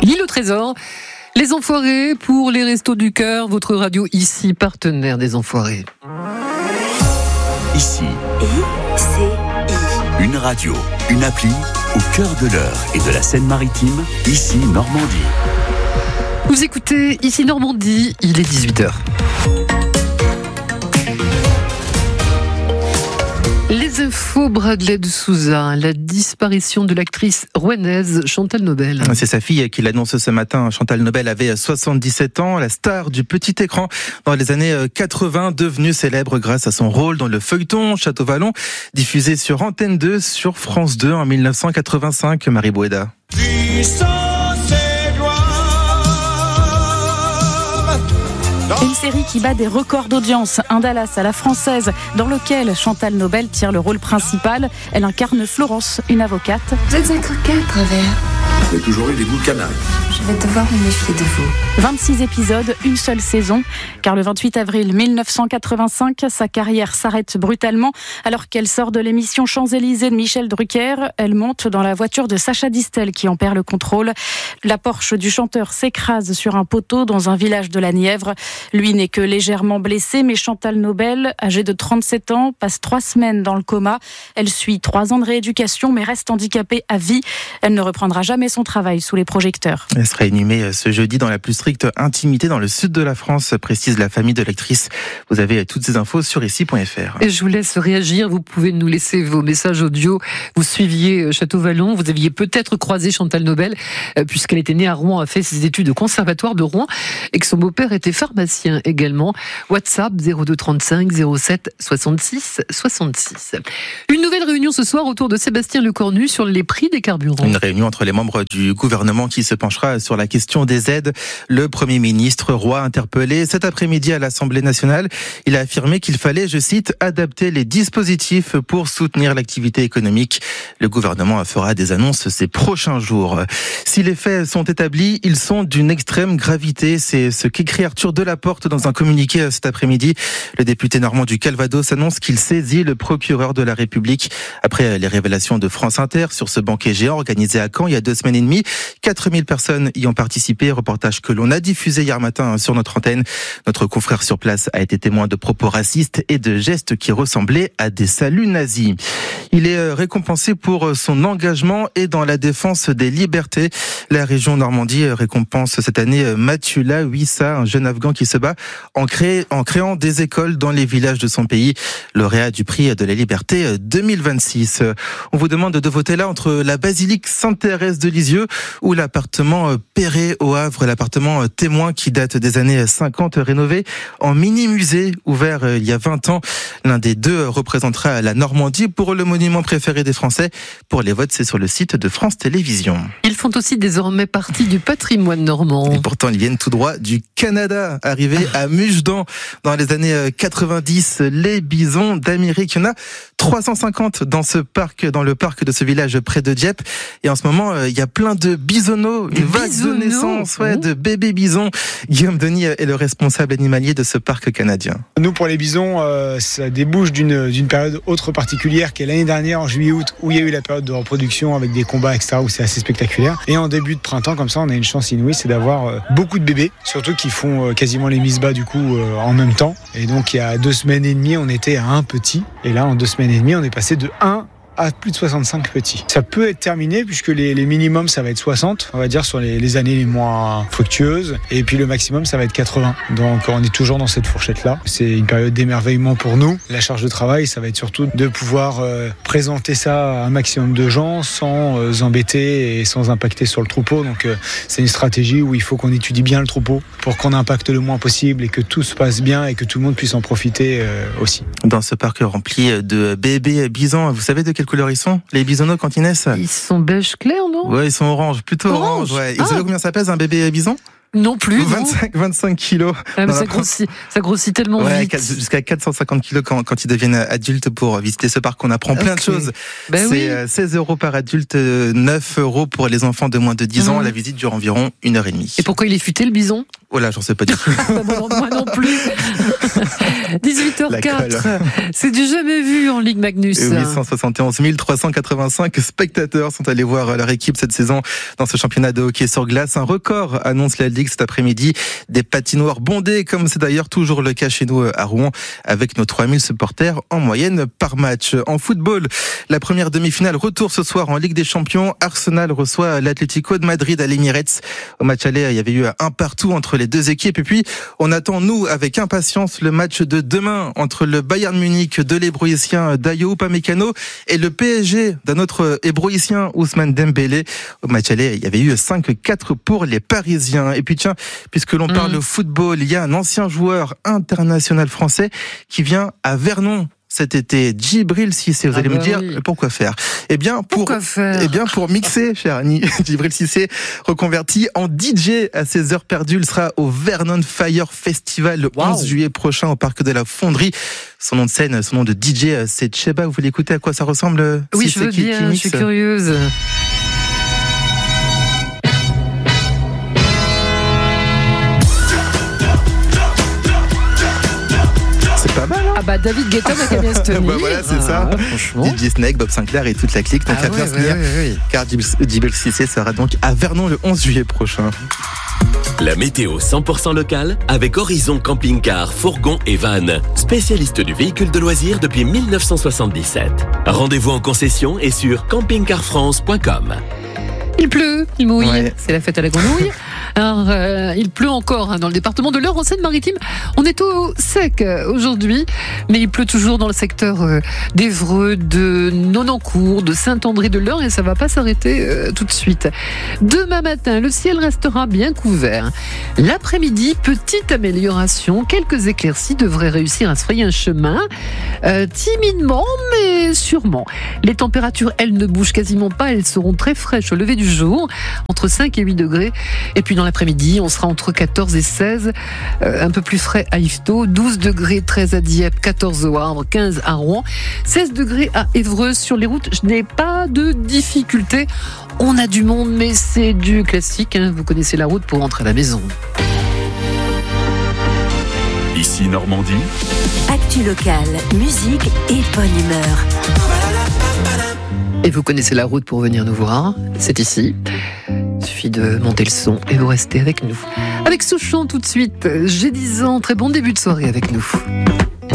L'île au trésor, les Enfoirés pour les Restos du Cœur, votre radio ici, partenaire des Enfoirés. Ici, une radio, une appli au cœur de l'Eure et de la Seine-Maritime, ici Normandie. Vous écoutez ici Normandie, il est 18h. Les infos, Bradley de Souza, la disparition de l'actrice rouennaise Chantal Nobel. C'est sa fille qui l'annonce ce matin. Chantal Nobel avait 77 ans, la star du petit écran dans les années 80, devenue célèbre grâce à son rôle dans le feuilleton Château Vallon, diffusé sur Antenne 2 sur France 2 en 1985. Marie Boueda. Une série qui bat des records d'audience, un Dallas à la française, dans lequel Chantal Nobel tire le rôle principal. Elle incarne Florence, une avocate. Vous êtes un coquin à travers. Vous avez toujours eu des goûts de canari. Je vais devoir me méfier de vous. 26 épisodes, une seule saison, car le 28 avril 1985, sa carrière s'arrête brutalement. Alors qu'elle sort de l'émission Champs-Élysées de Michel Drucker, elle monte dans la voiture de Sacha Distel qui en perd le contrôle. La Porsche du chanteur s'écrase sur un poteau dans un village de la Nièvre. Lui n'est que légèrement blessé, mais Chantal Nobel, âgée de 37 ans, passe 3 semaines dans le coma. Elle suit 3 ans de rééducation, mais reste handicapée à vie. Elle ne reprendra jamais son travail sous les projecteurs. Elle sera inhumée ce jeudi dans la plus stricte intimité dans le sud de la France, précise la famille de l'actrice. Vous avez toutes ces infos sur ici.fr. Et je vous laisse réagir, vous pouvez nous laisser vos messages audio. Vous suiviez Château Vallon, vous aviez peut-être croisé Chantal Nobel, puisqu'elle était née à Rouen, a fait ses études au conservatoire de Rouen, et que son beau-père était pharmacien également. WhatsApp 02 35 07 66 66. Une nouvelle réunion ce soir autour de Sébastien Lecornu sur les prix des carburants. Une réunion entre les membres du gouvernement qui se penchera sur la question des aides. Le Premier ministre Roy, interpellé cet après-midi à l'Assemblée nationale, il a affirmé qu'il fallait, je cite, adapter les dispositifs pour soutenir l'activité économique. Le gouvernement fera des annonces ces prochains jours. Si les faits sont établis, ils sont d'une extrême gravité. C'est ce qu'écrit Arthur Delaporte dans un communiqué cet après-midi. Le député normand du Calvados annonce qu'il saisit le procureur de la République après les révélations de France Inter sur ce banquet géant organisé à Caen il y a 2 semaines et demie. 4000 personnes y ont participé. Reportage que l'on a diffusé hier matin sur notre antenne. Notre confrère sur place a été témoin de propos racistes et de gestes qui ressemblaient à des saluts nazis. Il est récompensé pour son engagement et dans la défense des libertés. La région Normandie récompense cette année Mathula Wissa, un jeune Afghan qui se bat en créant des écoles dans les villages de son pays. Lauréat du prix de la liberté 2026. On vous demande de voter là entre la basilique Sainte-Thérèse de Lisieux ou l'appartement Perret au Havre, l'appartement témoin qui date des années 50, rénové en mini-musée ouvert il y a 20 ans. L'un des deux représentera la Normandie pour le monument préféré des Français. Pour les votes, c'est sur le site de France Télévisions. Ils font aussi désormais partie du patrimoine normand. Et pourtant, ils viennent tout droit du Canada, arrivés à Mugedan dans les années 90. Les bisons d'Amérique, il y en a 350 dans le parc de ce village près de Dieppe. Et en ce moment, il y a plein de bisonneaux, une vague de naissance, de bébés bisons. Guillaume Denis est le responsable animalier de ce parc canadien. Nous, pour les bisons, ça débouche d'une période autre particulière qui est l'année dernière, en juillet-août, où il y a eu la période de reproduction avec des combats, etc., où c'est assez spectaculaire. Et en début de printemps, comme ça, on a une chance inouïe, c'est d'avoir beaucoup de bébés, surtout qui font quasiment les mises bas du coup en même temps. Et donc, il y a 2 semaines et demie, on était à un petit. Et là, en 2 semaines et demie, on est passé de 1 à plus de 65 petits. Ça peut être terminé puisque les minimums ça va être 60, on va dire sur les années les moins fructueuses, et puis le maximum ça va être 80. Donc on est toujours dans cette fourchette là. C'est une période d'émerveillement pour nous. La charge de travail ça va être surtout de pouvoir présenter ça à un maximum de gens sans embêter et sans impacter sur le troupeau. Donc c'est une stratégie où il faut qu'on étudie bien le troupeau pour qu'on impacte le moins possible et que tout se passe bien et que tout le monde puisse en profiter aussi. Dans ce parc rempli de bébés bisons, vous savez de quelle couleur ils sont, les bisonneaux, quand ils naissent? Ils sont beige clair, non? Ouais, ils sont orange, plutôt orange. Ouais. Et vous savez combien ça pèse un bébé bison? Non plus. 25 kilos. Ah, mais ça grossit tellement vite. Jusqu'à 450 kilos quand ils deviennent adultes pour visiter ce parc. On apprend plein de choses. C'est 16 € par adulte, 9 € pour les enfants de moins de 10 ans. La visite dure environ 1h30. Et pourquoi il est futé, le bison? Oh là, j'en sais pas du tout. Moi non plus. 18h04, c'est du jamais vu en Ligue Magnus. 871 385 spectateurs sont allés voir leur équipe cette saison dans ce championnat de hockey sur glace. Un record annonce la Ligue cet après-midi. Des patinoires bondées, comme c'est d'ailleurs toujours le cas chez nous à Rouen, avec nos 3000 supporters en moyenne par match. En football, la première demi-finale retour ce soir en Ligue des Champions. Arsenal reçoit l'Atlético de Madrid à l'Emirates. Au match aller, il y avait eu un partout entre les deux équipes. Et puis, on attend, nous, avec impatience, le match de demain entre le Bayern Munich de l'hébroïcien Dayot Upamecano et le PSG d'un autre hébroïcien Ousmane Dembélé. Au match aller, il y avait eu 5-4 pour les Parisiens. Et puis tiens, puisque l'on parle football, il y a un ancien joueur international français qui vient à Vernon cet été, Djibril Cissé. Vous allez me dire, pourquoi faire ? Eh bien, pour mixer, cher Annie, Djibril Cissé, reconverti en DJ à ses heures perdues. Il sera au Vernon Fire Festival le 11 juillet prochain au Parc de la Fonderie. Son nom de scène, son nom de DJ, c'est Cheba. Vous voulez écouter à quoi ça ressemble ? Oui, je veux bien, je suis curieuse. Pas mal, hein. Ah bah David Guetta n'a qu'à bien se tenir. Bah voilà, c'est ça. DJ Snake, Bob Sinclair et toute la clique. Donc à bien se tenir. Car Djibril Cissé sera donc à Vernon le 11 juillet prochain. La météo 100% locale avec Horizon Camping Car, Fourgon et Van, spécialiste du véhicule de loisirs depuis 1977. Rendez-vous en concession et sur campingcarfrance.com. Il pleut, il mouille, c'est la fête à la grenouille. Alors, il pleut encore dans le département de l'Eure, en Seine-Maritime. On est au sec aujourd'hui, mais il pleut toujours dans le secteur d'Évreux, de Nonancourt, de Saint-André de l'Eure, et ça va pas s'arrêter tout de suite. Demain matin, le ciel restera bien couvert. L'après-midi, petite amélioration, quelques éclaircies devraient réussir à se frayer un chemin, timidement, mais sûrement. Les températures, elles, ne bougent quasiment pas, elles seront très fraîches au lever du jour, entre 5 et 8 degrés. Et puis dans l'après-midi, on sera entre 14 et 16, un peu plus frais à Yvetot, 12 degrés, 13 à Dieppe, 14 au Havre, 15 à Rouen, 16 degrés à Évreux. Sur les routes, je n'ai pas de difficulté. On a du monde, mais c'est du classique, hein. Vous connaissez la route pour rentrer à la maison. Ici Normandie. Actu locale, musique et bonne humeur. Et vous connaissez la route pour venir nous voir, c'est ici. Il suffit de monter le son et vous restez avec nous. Avec Souchon tout de suite, j'ai 10 ans, très bon début de soirée avec nous.